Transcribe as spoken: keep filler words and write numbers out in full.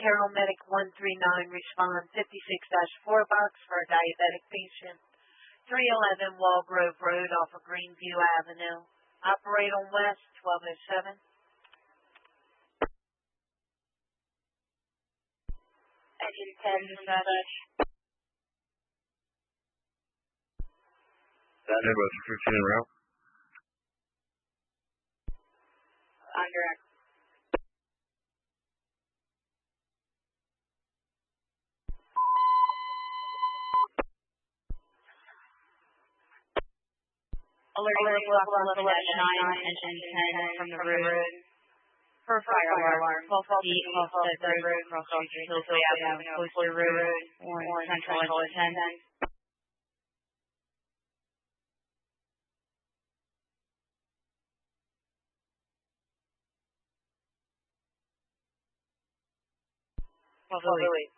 Paramedic one three nine, respond fifty-six dash four box for a diabetic patient. three eleven Wall Grove Road off of Greenview Avenue. Operate on West, twelve oh seven. Engine ten, dispatch. That Airbus fifteen en route. On direct. Alert block level nine, engine ten from the road. For fire alarm, twelve feet off the road, across Hillsway Avenue, Cloister Road, or Central engine ten. twelve oh eight.